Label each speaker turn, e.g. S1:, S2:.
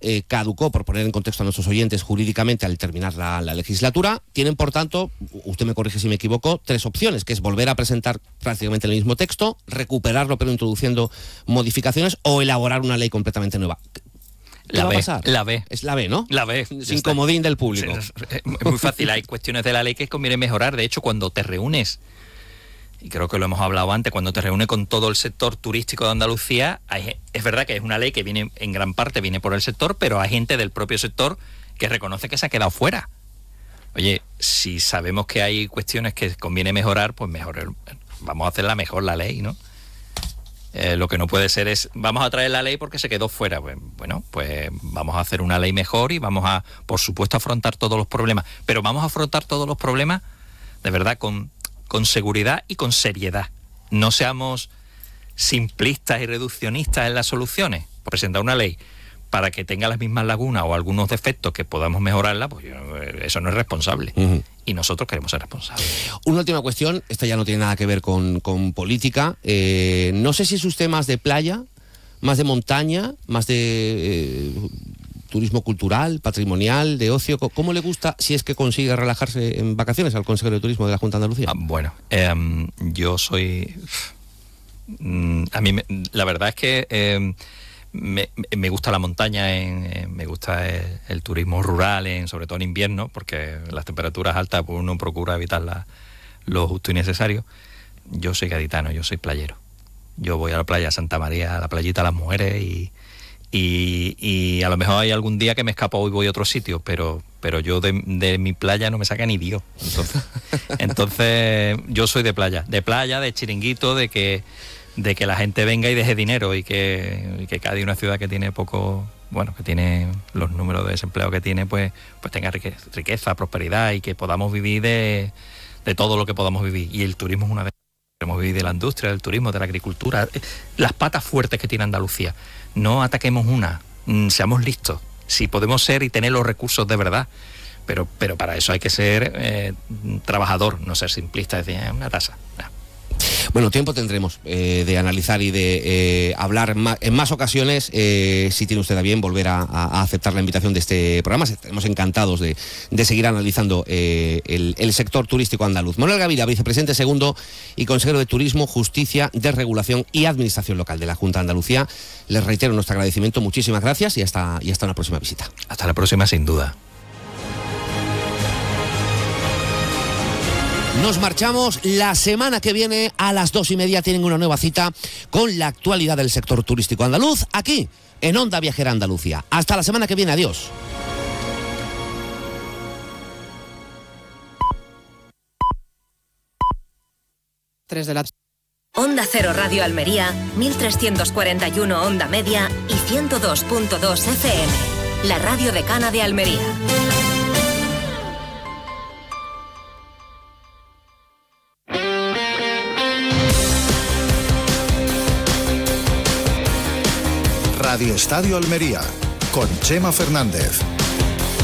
S1: caducó, por poner en contexto a nuestros oyentes, jurídicamente al terminar la legislatura. Tienen, por tanto, usted me corrige si me equivoco, 3 opciones, que es volver a presentar prácticamente el mismo texto, recuperarlo pero introduciendo modificaciones, o elaborar una ley completamente nueva.
S2: La B,
S1: la B. Es la B, ¿no?
S2: La B.
S1: Sin comodín del público.
S2: Es muy fácil, hay cuestiones de la ley que conviene mejorar. De hecho, cuando te reúnes, y creo que lo hemos hablado antes, cuando te reúnes con todo el sector turístico de Andalucía, es verdad que es una ley que viene, en gran parte viene por el sector, pero hay gente del propio sector que reconoce que se ha quedado fuera. Oye, si sabemos que hay cuestiones que conviene mejorar, pues vamos a hacerla mejor la ley, ¿no? Lo que no puede ser es, vamos a traer la ley porque se quedó fuera. Bueno, pues vamos a hacer una ley mejor y vamos a, por supuesto, afrontar todos los problemas. Pero vamos a afrontar todos los problemas, de verdad, con seguridad y con seriedad. No seamos simplistas y reduccionistas en las soluciones. Presentar una ley para que tenga las mismas lagunas o algunos defectos que podamos mejorarla, pues eso no es responsable. Uh-huh. Y nosotros queremos ser responsables.
S1: Una última cuestión, esta ya no tiene nada que ver con política. No sé si es usted más de playa, más de montaña, más de turismo cultural, patrimonial, de ocio. ¿Cómo le gusta, si es que consigue relajarse en vacaciones, al consejero de turismo de la Junta de Andalucía?
S2: Bueno, yo soy... a mí la verdad es que... Me gusta la montaña, me gusta el turismo rural, sobre todo en invierno, porque las temperaturas altas pues uno procura evitar lo justo y necesario. Yo soy gaditano, yo soy playero. Yo voy a la playa Santa María, a la playita de las mujeres y a lo mejor hay algún día que me escapo y voy a otro sitio, pero yo de mi playa no me saca ni Dios. Entonces yo soy de playa, de chiringuito, de que la gente venga y deje dinero y que Cádiz, una ciudad que tiene poco, bueno, que tiene los números de desempleo que tiene, pues tenga riqueza, prosperidad y que podamos vivir de todo lo que podamos vivir. Y el turismo es una de ellas. Queremos vivir de la industria, del turismo, de la agricultura, las patas fuertes que tiene Andalucía. No ataquemos una, seamos listos. Si podemos ser y tener los recursos de verdad, pero para eso hay que ser trabajador, no ser simplista, decir, una tasa. No.
S1: Bueno, tiempo tendremos de analizar y de hablar en más ocasiones, si tiene usted a bien volver a aceptar la invitación de este programa. Estaremos encantados de seguir analizando el sector turístico andaluz. Manuel Gavira, vicepresidente segundo y consejero de Turismo, Justicia, Desregulación y Administración Local de la Junta de Andalucía. Les reitero nuestro agradecimiento, muchísimas gracias y hasta una próxima visita.
S2: Hasta la próxima, sin duda.
S1: Nos marchamos. La semana que viene a las 2:30 tienen una nueva cita con la actualidad del sector turístico andaluz aquí en Onda Viajera Andalucía. Hasta la semana que viene. Adiós.
S3: Onda Cero Radio Almería, 1341 Onda Media y 102.2 FM. La radio decana de Almería.
S4: Radio Estadio Almería, con Chema Fernández.